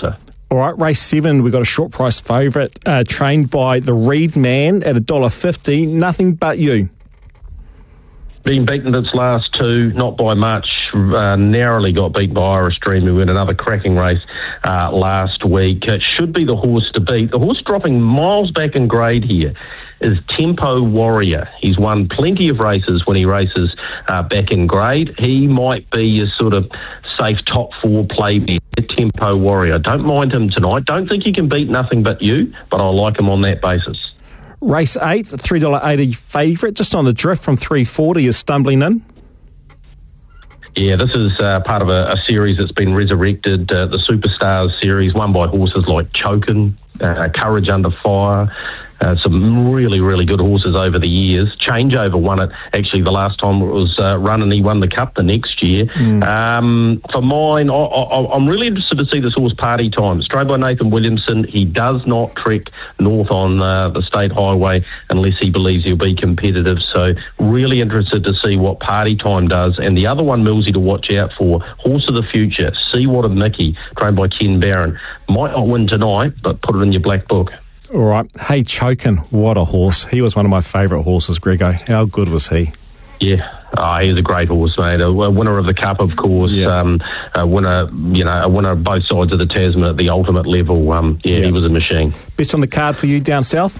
Delta. All right, race 7, we've got a short price favourite, trained by the Reed Man at $1.50. Nothing But You. Been beaten its last 2, not by much. Narrowly got beat by Irish Dream, who won another cracking race last week. It should be the horse to beat. The horse dropping miles back in grade here is Tempo Warrior. He's won plenty of races when he races back in grade. He might be a sort of safe top 4 play there, Tempo Warrior. Don't mind him tonight. Don't think he can beat Nothing But You, but I like him on that basis. Race 8, $3.80 favourite, just on the drift from $3.40 is Stumbling In. Yeah, this is part of a series that's been resurrected, the Superstars series, won by horses like Chokin, Courage Under Fire, some really, really good horses over the years. Changeover won it, actually, the last time it was run, and he won the Cup the next year. For mine, I'm really interested to see this horse Party Time. Straight by Nathan Williamson. He does not trek north on the state highway unless he believes he'll be competitive. So really interested to see what Party Time does. And the other one, Millsy, to watch out for, Horse of the Future, See What a Mickey, trained by Ken Barron. Might not win tonight, but put it in your black book. All right. Hey, Chokin, what a horse. He was one of my favourite horses, Grego. How good was he? Yeah, he's a great horse, mate. A winner of the Cup, of course. Yeah. A winner of both sides of the Tasman at the ultimate level. He was a machine. Best on the card for you down south?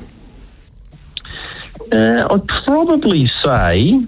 I'd probably say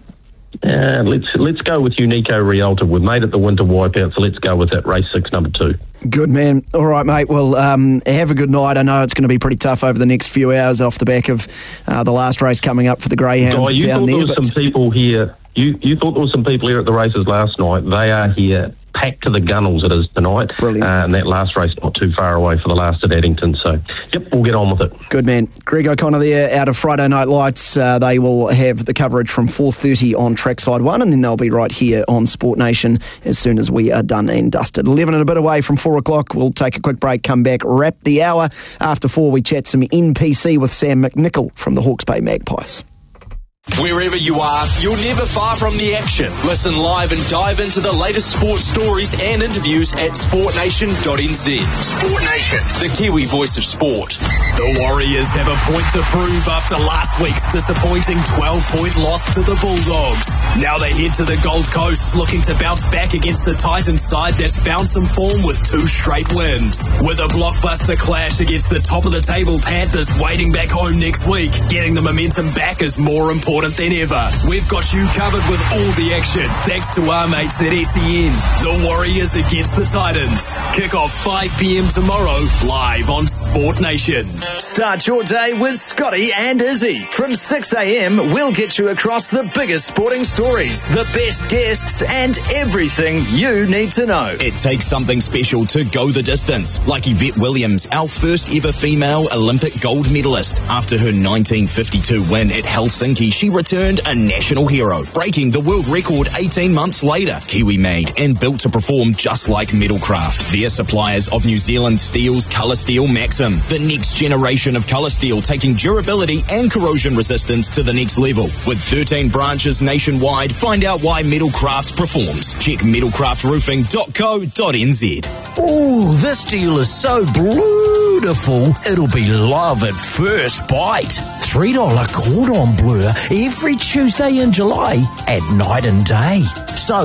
let's go with Unico Rialta. We've made it the winter wipeout, so let's go with that, race 6, number 2. Good man. All right, mate. Well, have a good night. I know it's going to be pretty tough over the next few hours off the back of the last race coming up for the Greyhounds down there. You thought there were some people here. You thought there were some people here at the races last night. They are here, packed to the gunnels it is tonight. Brilliant. And that last race not too far away for the last at Addington. So, yep, we'll get on with it. Good man. Greg O'Connor there out of Friday Night Lights. They will have the coverage from 4:30 on Trackside 1, and then they'll be right here on Sport Nation as soon as we are done and dusted. 11 and a bit away from 4 o'clock. We'll take a quick break, come back, wrap the hour. After 4, we chat some NPC with Sam McNichol from the Hawke's Bay Magpies. Wherever you are, you're never far from the action. Listen live and dive into the latest sports stories and interviews at sportnation.nz. Sport Nation, the Kiwi voice of sport. The Warriors have a point to prove after last week's disappointing 12-point loss to the Bulldogs. Now they head to the Gold Coast looking to bounce back against the Titans side that's found some form with 2 straight wins. With a blockbuster clash against the top-of-the-table Panthers waiting back home next week, getting the momentum back is more important than ever. We've got you covered with all the action thanks to our mates at SEN. The Warriors against the Titans. Kick off 5 p.m. tomorrow, live on Sport Nation. Start your day with Scotty and Izzy. From 6 a.m, we'll get you across the biggest sporting stories, the best guests, and everything you need to know. It takes something special to go the distance, like Yvette Williams, our first ever female Olympic gold medalist. After her 1952 win at Helsinki, she returned a national hero, breaking the world record 18 months later. Kiwi made and built to perform just like Metalcraft. They're suppliers of New Zealand Steel's Colour Steel Maxim, the next generation of colour steel, taking durability and corrosion resistance to the next level. With 13 branches nationwide, find out why Metalcraft performs. Check metalcraftroofing.co.nz. Ooh, this deal is so beautiful, it'll be love at first bite. $3 cordon bleu every Tuesday in July at night and day. So